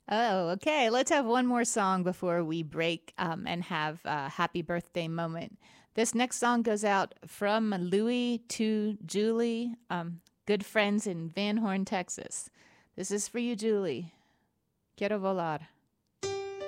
Oh, okay. Let's have one more song before we break and have a happy birthday moment. This next song goes out from Louie to Julie, good friends in Van Horn, Texas. This is for you, Julie. Quiero volar.